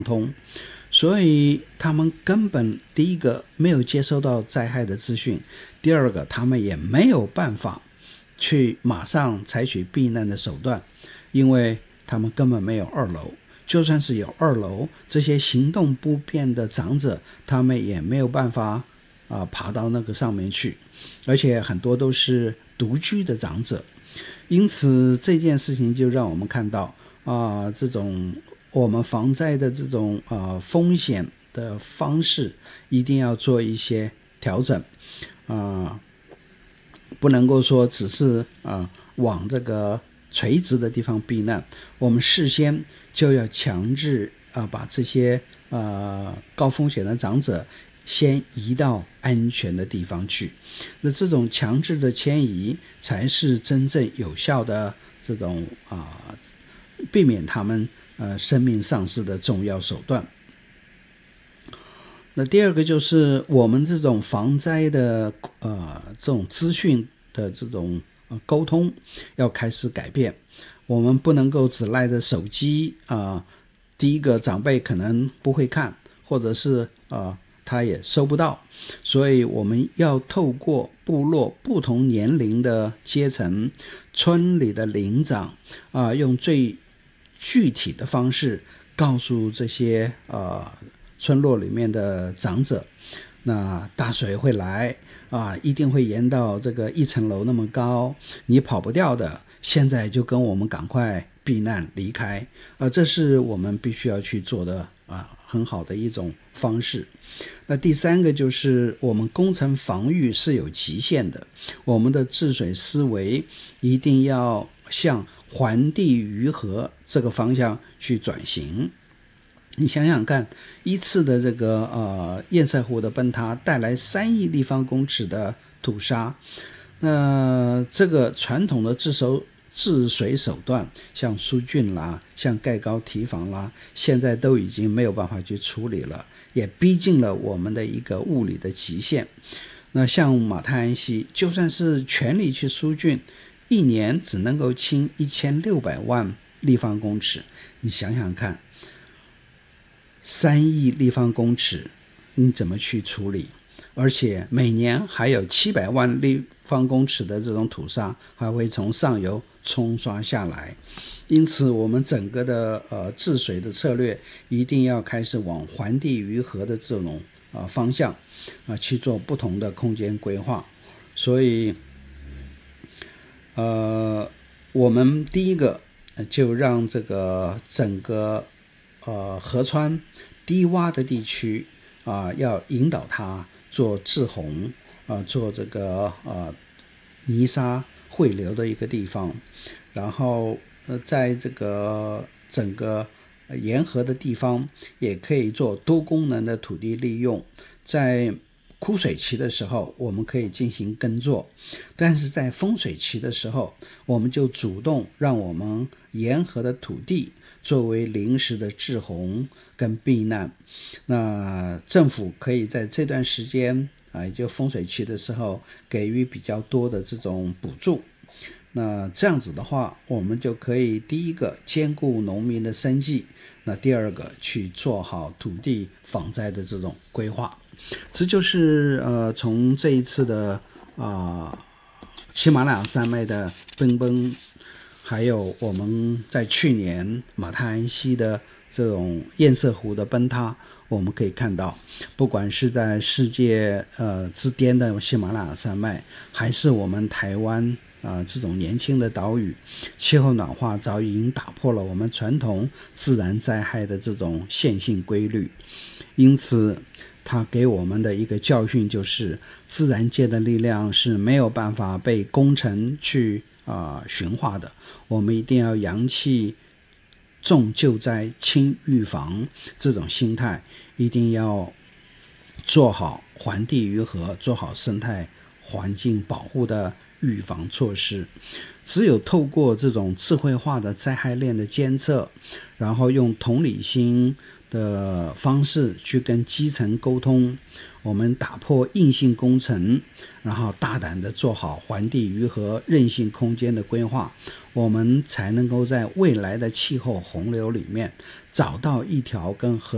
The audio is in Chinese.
所以他们根本第一个没有接收到灾害的资讯，第二个他们也没有办法去马上采取避难的手段，因为他们根本没有二楼，就算是有二楼，这些行动不便的长者他们也没有办法爬到那个上面去，而且很多都是独居的长者。因此这件事情就让我们看到这种我们防灾的这种风险的方式一定要做一些调整不能够说只是往这个垂直的地方避难，我们事先就要强制把这些高风险的长者先移到安全的地方去。那这种强制的迁移才是真正有效的这种避免他们生命丧失的重要手段。那第二个就是我们这种防灾的这种资讯的这种沟通要开始改变，我们不能够只赖着手机第一个长辈可能不会看，或者是他也收不到，所以我们要透过部落不同年龄的阶层，村里的领长用最具体的方式告诉这些村落里面的长者，那大水会来一定会延到这个1层楼那么高，你跑不掉的，现在就跟我们赶快避难离开这是我们必须要去做的很好的一种方式。那第三个就是我们工程防御是有极限的，我们的治水思维一定要向还地于河这个方向去转型。你想想看，一次的这个堰塞湖的崩塌带来3亿立方公尺的土沙，那这个传统的治水手段像疏浚啦，像盖高堤防啦，现在都已经没有办法去处理了，也逼近了我们的一个物理的极限。那像马太安溪就算是全力去疏浚，一年只能够清1600万立方公尺，你想想看，3亿立方公尺你怎么去处理？而且每年还有700万立方公尺的这种土沙还会从上游冲刷下来。因此我们整个的治水的策略一定要开始往还地于河的这种方向去做不同的空间规划。所以我们第一个就让这个整个河川低洼的地区要引导它做滞洪做这个泥沙汇流的一个地方，然后在这个整个沿河的地方也可以做多功能的土地利用，在枯水期的时候我们可以进行耕作，但是在丰水期的时候我们就主动让我们沿河的土地作为临时的滞洪跟避难。那政府可以在这段时间也就丰水期的时候给予比较多的这种补助。那这样子的话，我们就可以第一个兼顾农民的生计，那第二个去做好土地防灾的这种规划。这就是从这一次的喜马拉雅山脉的崩，还有我们在去年马太安溪的这种堰塞湖的崩塌，我们可以看到不管是在世界之巅的喜马拉雅山脉，还是我们台湾这种年轻的岛屿，气候暖化早已经打破了我们传统自然灾害的这种线性规律。因此它给我们的一个教训就是，自然界的力量是没有办法被工程去驯化的，我们一定要扬弃重救灾轻预防这种心态，一定要做好还地于河，做好生态环境保护的预防措施。只有透过这种智慧化的灾害链的监测，然后用同理心的方式去跟基层沟通，我们打破硬性工程，然后大胆的做好还地于河韧性空间的规划，我们才能够在未来的气候洪流里面找到一条跟河